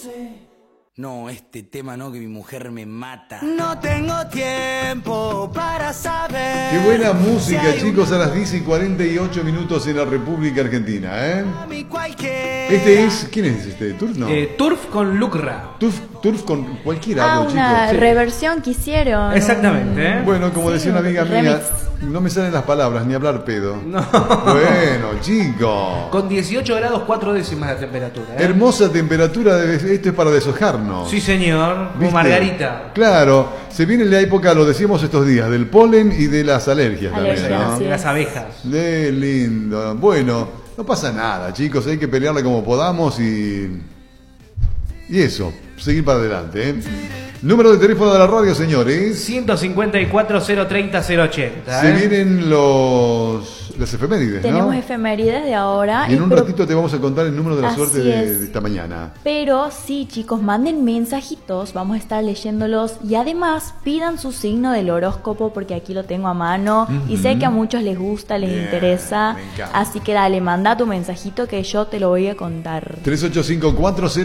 No, este tema no, que mi mujer me mata. No tengo tiempo para saber. Qué buena música, chicos, a las 10:48 en la República Argentina, ¿eh? Este es... ¿Quién es este? ¿Turf? No. Turf con Lucra. Turf con cualquiera, chicos. Una reversión que hicieron. Exactamente, ¿eh? Bueno, como decía una amiga mía, remix. no me salen las palabras, ni hablar pedo. No. Bueno, chicos. Con 18 grados 4 décimas de temperatura, ¿eh? Hermosa temperatura, esto es para deshojarnos. Sí, señor. Como ¿Viste? Margarita. Claro, se viene la época, lo decíamos estos días, del polen y de las alergias Alergias, también, ¿no? sí. De las abejas. De lindo. Bueno, no pasa nada, chicos, hay que pelearla como podamos y eso, seguir para adelante, ¿eh? Número de teléfono de la radio, señores. 154 030 080. Se vienen las efemérides, Tenemos ¿no? efemérides de ahora. Y en un pero- ratito te vamos a contar el número de la Así suerte es. de esta mañana. Pero sí, chicos, manden mensajitos, vamos a estar leyéndolos y además pidan su signo del horóscopo porque aquí lo tengo a mano y sé que a muchos les gusta, les Bien, interesa, me encanta. así que dale, manda tu mensajito que yo te lo voy a contar. 38540